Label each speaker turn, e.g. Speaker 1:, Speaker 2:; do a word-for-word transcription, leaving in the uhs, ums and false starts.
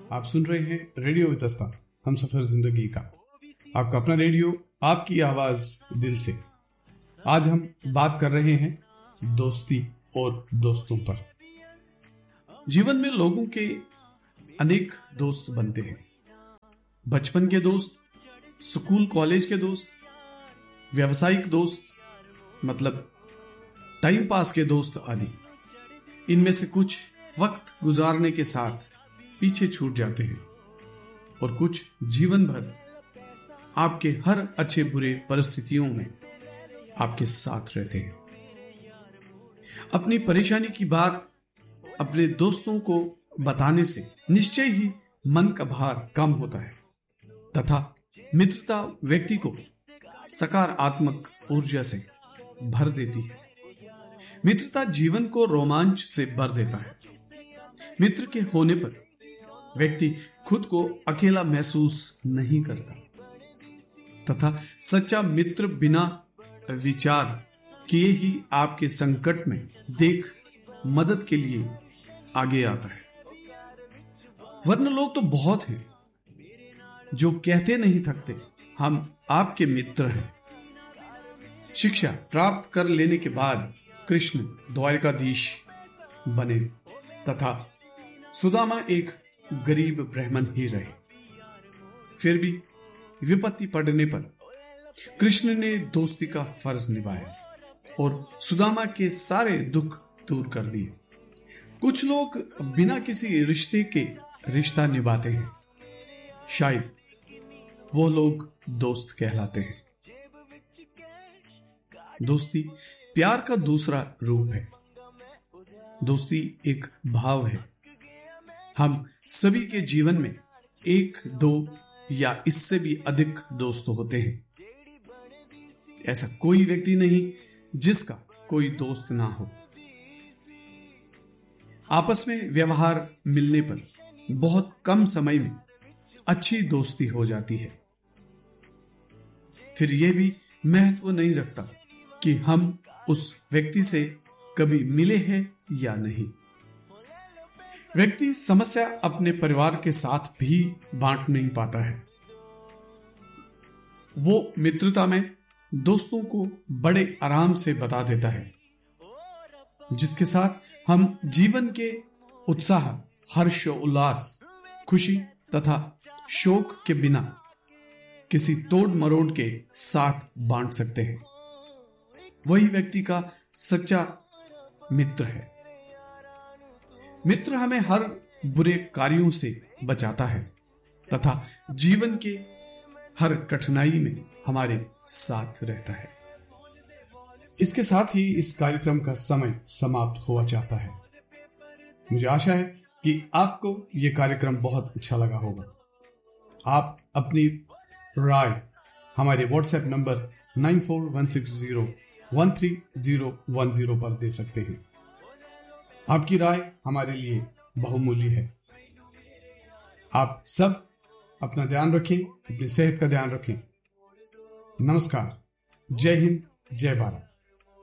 Speaker 1: आप सुन रहे हैं रेडियो वितस्ता, हम सफर जिंदगी का, आपका अपना रेडियो, आपकी आवाज दिल से। आज हम बात कर रहे हैं दोस्ती और दोस्तों पर। जीवन में लोगों के अनेक दोस्त बनते हैं। बचपन के दोस्त, स्कूल कॉलेज के दोस्त, व्यावसायिक दोस्त, मतलब टाइम पास के दोस्त आदि। इनमें से कुछ वक्त गुजारने के साथ पीछे छूट जाते हैं और कुछ जीवन भर आपके हर अच्छे बुरे परिस्थितियों में आपके साथ रहते हैं। अपनी परेशानी की बात अपने दोस्तों को बताने से निश्चय ही मन का भार कम होता है तथा मित्रता व्यक्ति को सकारात्मक ऊर्जा से भर देती है। मित्रता जीवन को रोमांच से भर देता है। मित्र के होने पर व्यक्ति खुद को अकेला महसूस नहीं करता तथा सच्चा मित्र बिना विचार किए ही आपके संकट में देख मदद के लिए आगे आता है। वरना लोग तो बहुत हैं जो कहते नहीं थकते, हम आपके मित्र हैं। शिक्षा प्राप्त कर लेने के बाद कृष्ण द्वारकाधीश बने तथा सुदामा एक गरीब ब्राह्मण ही रहे। फिर भी विपत्ति पड़ने पर कृष्ण ने दोस्ती का फर्ज निभाया और सुदामा के सारे दुख दूर कर दिए। कुछ लोग बिना किसी रिश्ते के रिश्ता निभाते हैं, शायद वो लोग दोस्त कहलाते हैं। दोस्ती प्यार का दूसरा रूप है। दोस्ती एक भाव है। हम सभी के जीवन में एक, दो या इससे भी अधिक दोस्त होते हैं। ऐसा कोई व्यक्ति नहीं जिसका कोई दोस्त ना हो। आपस में व्यवहार मिलने पर बहुत कम समय में अच्छी दोस्ती हो जाती है। फिर यह भी महत्व नहीं रखता कि हम उस व्यक्ति से कभी मिले हैं या नहीं। व्यक्ति समस्या अपने परिवार के साथ भी बांट नहीं पाता है। वो मित्रता में दोस्तों को बड़े आराम से बता देता है, जिसके साथ हम जीवन के उत्साह, हर्ष, उल्लास, खुशी तथा शोक के बिना किसी तोड़ मरोड़ के साथ बांट सकते हैं। वही व्यक्ति का सच्चा मित्र है। मित्र हमें हर बुरे कार्यों से बचाता है तथा जीवन के हर कठिनाई में हमारे साथ रहता है। इसके साथ ही इस कार्यक्रम का समय समाप्त हुआ चाहता है। मुझे आशा है कि आपको यह कार्यक्रम बहुत अच्छा लगा होगा। आप अपनी राय हमारे WhatsApp number nine four one six zero one three zero one zero पर दे सकते हैं। आपकी राय हमारे लिए बहुमूल्य है। आप सब अपना ध्यान रखें, अपनी सेहत का ध्यान रखें। नमस्कार। जय हिंद, जय भारत।